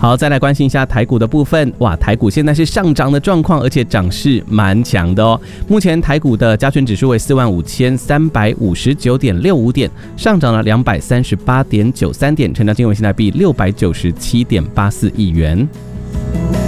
好，再来关心一下台股的部分。哇，台股现在是上涨的状况，而且涨势蛮强的哦。目前台股的加权指数为45359.65点，上涨了238.93点，成交金额新台币697.84亿元。